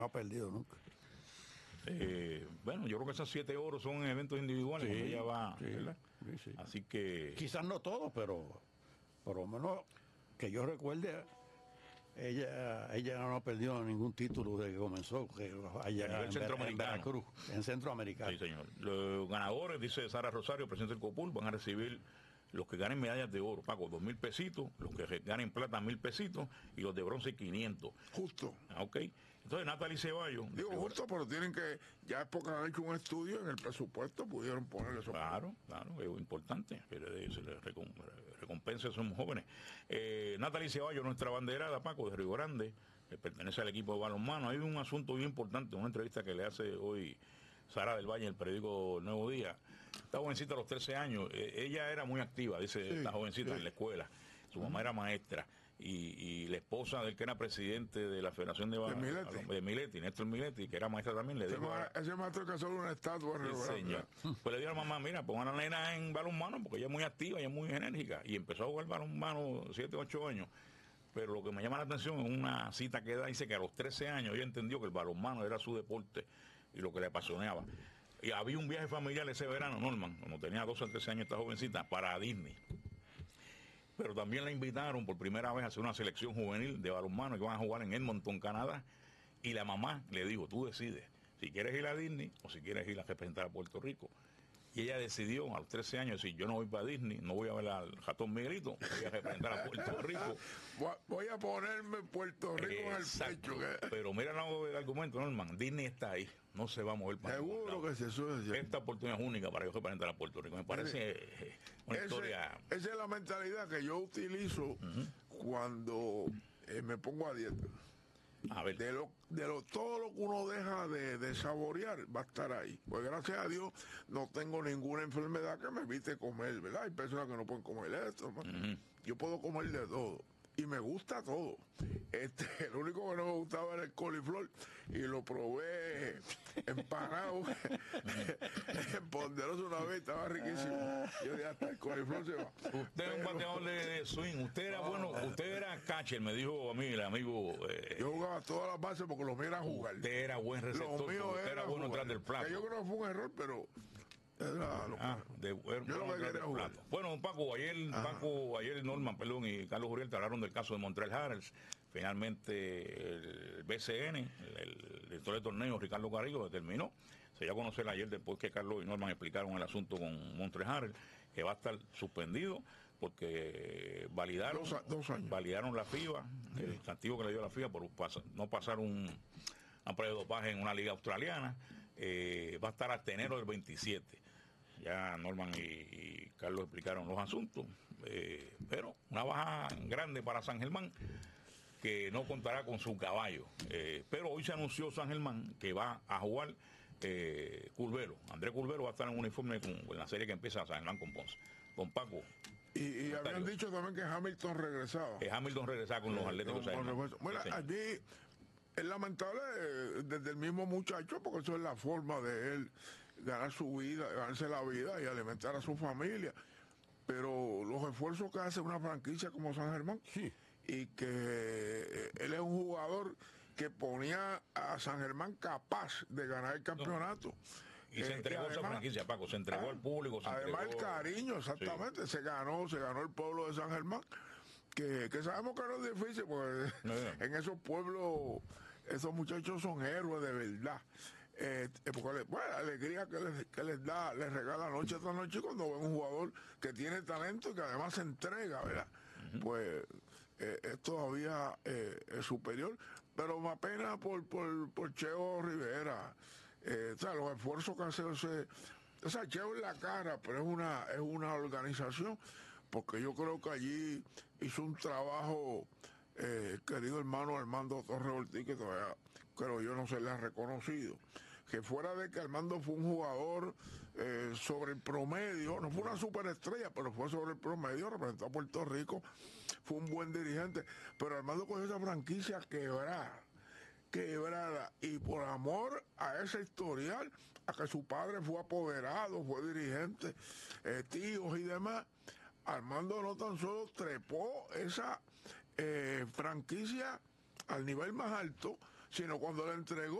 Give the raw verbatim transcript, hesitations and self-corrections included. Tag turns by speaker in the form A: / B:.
A: ha perdido nunca.
B: Eh, bueno, yo creo que esos siete oros son eventos individuales,
A: Sí,
B: cuando ella va,
A: sí,
B: ¿verdad?
A: sí, sí.
B: Así que
A: Quizás no todos, pero por lo menos que yo recuerde, ella ella no ha perdido ningún título desde que comenzó, que allá
B: A nivel
A: en, Ver- en
B: centroamericano.
A: Veracruz, en Centroamericano.
B: sí, señor. Los ganadores, dice Sara Rosario, presidente del COPUL, van a recibir los que ganen medallas de oro, Paco, dos mil pesitos, los que ganen plata, mil pesitos, y los de bronce, quinientos.
C: Justo.
B: Ah, ok. Entonces, Natalie Ceballos.
C: Digo justo, pero tienen que, ya es porque han hecho un estudio en el presupuesto, pudieron poner eso.
B: Claro, claro, es importante que le- se les recom- recompense a esos jóvenes. Eh, Natalie Ceballos, nuestra banderada, Paco, de Río Grande, que pertenece al equipo de balonmano. Hay un asunto bien importante, una entrevista que le hace hoy Sara del Valle en el periódico El Nuevo Día. Esta jovencita a los trece años, eh, ella era muy activa, dice
C: Sí,
B: esta jovencita,
C: sí.
B: en la escuela. Su mamá era maestra. Y, y la esposa del que era presidente de la Federación de,
C: De Mileti.
B: de Mileti, Néstor Mileti, que era maestra también, le
C: Ese,
B: dijo a-
C: ma- ese maestro que hace una estatua en
B: Sí,
C: Río Grande.
B: señor. Pues le dijo a la mamá, mira, pongan a la nena en balonmano porque ella es muy activa, ella es muy enérgica. Y empezó a jugar balonmano siete, ocho años. Pero lo que me llama la atención es una cita que da, dice que a los trece años ella entendió que el balonmano era su deporte y lo que le apasionaba. Y había un viaje familiar ese verano, Norman, cuando tenía doce o trece años esta jovencita, para Disney. Pero también la invitaron por primera vez a hacer una selección juvenil de balonmano que van a jugar en Edmonton, Canadá. Y la mamá le dijo, tú decides si quieres ir a Disney o si quieres ir a representar a Puerto Rico. Y ella decidió a los trece años decir, yo no voy para Disney, no voy a ver al ratón Miguelito, voy a representar a Puerto Rico.
C: Voy- Voy a ponerme Puerto Rico en el
B: Exacto.
C: pecho. que-
B: Pero mira el argumento, Norman, Disney está ahí, no se va a mover para ningún
C: Seguro
B: lado.
C: que se suele.
B: Esta oportunidad es única para yo representar a Puerto Rico. Me parece eh, una
C: Ese-
B: historia...
C: esa es la mentalidad que yo utilizo cuando eh, me pongo a dieta.
B: A ver,
C: De lo, de lo, todo lo que uno deja de, de saborear va a estar ahí. Pues gracias a Dios no tengo ninguna enfermedad que me evite comer, ¿verdad? Hay personas que no pueden comer esto. ¿no? Yo puedo comer de todo. Y me gusta todo. Este, lo único que no me gustaba era el coliflor. Y lo probé empanado, en Ponderosa una vez, estaba riquísimo. Yo dije, hasta el coliflor se va.
B: usted es un
C: Pero
B: bateador de, de swing, usted era bueno, usted era catcher, me dijo a mí el amigo, eh,
C: yo jugaba todas las bases porque lo mío era jugar.
B: usted era buen receptor,
C: Lo mío
B: usted era,
C: era
B: bueno
C: jugar.
B: detrás del plato.
C: Que yo creo que fue un error, pero era lo
B: Ah,
C: que-
B: de,
C: Yo lo que
B: detrás
C: quería
B: del
C: jugar.
B: plato. Bueno, don Paco, ayer, Paco, ayer Norman, perdón, y Carlos Juriel te hablaron del caso de Montreal Harrells. Finalmente el B C N, el, el director de torneo, Ricardo Carrillo, determinó, se dio a conocer ayer después que Carlos y Norman explicaron el asunto con Montreal Harrells, que va a estar suspendido porque validaron,
C: Dos a- dos años.
B: validaron la FIBA, el castigo que le dio la FIBA por pas- no pasar un, una prueba de dopaje en una liga australiana. Eh, va a estar hasta enero del veintisiete. Ya Norman y, y Carlos explicaron los asuntos, eh, pero una baja grande para San Germán, que no contará con su caballo. Eh, pero hoy se anunció San Germán que va a jugar eh, Curvelo. Andrés Curvelo va a estar en un uniforme con, en la serie que empieza San Germán con Ponce. Don Paco,
C: Y, y habían
B: Comentario.
C: dicho también que Hamilton regresaba.
B: eh, Hamilton regresaba con los Atléticos de San
C: Con
B: Germán.
C: refuerzo. Bueno,
B: Sí, señor.
C: allí es lamentable eh, desde el mismo muchacho, porque eso es la forma de él ganar su vida, ganarse la vida y alimentar a su familia. Pero los esfuerzos que hace una franquicia como San Germán,
A: Sí.
C: y que eh, él es un jugador que ponía a San Germán capaz de ganar el campeonato.
B: Y se
C: Eh,
B: entregó a esa
C: además-
B: franquicia, Paco, se entregó
C: Ah,
B: al público. Se
C: Además
B: entregó-
C: el cariño, exactamente, se ganó, se ganó el pueblo de San Germán, que, que sabemos que no es difícil, porque
B: No.
C: en esos pueblos esos muchachos son héroes de verdad. Eh, porque le- bueno, la alegría que les, que les da, les regala noche tras noche cuando ven un jugador que tiene talento y que además se entrega, ¿verdad? Pues eh, es todavía eh, es superior, pero me apena por, por, por Cheo Rivera. Eh, o sea, los esfuerzos que hace ese, o sea, Cheo en la cara, pero es una, es una organización, porque yo creo que allí hizo un trabajo, eh, querido hermano Armando Torres Ortiz, que todavía creo yo no se le ha reconocido. Que fuera de que Armando fue un jugador eh, sobre el promedio, no fue una superestrella, pero fue sobre el promedio, representó a Puerto Rico, fue un buen dirigente, pero Armando cogió esa franquicia quebrada, quebrada, y por amor a ese historial, a que su padre fue apoderado, fue dirigente, eh, tíos y demás, Armando no tan solo trepó esa eh, franquicia al nivel más alto, sino cuando le entregó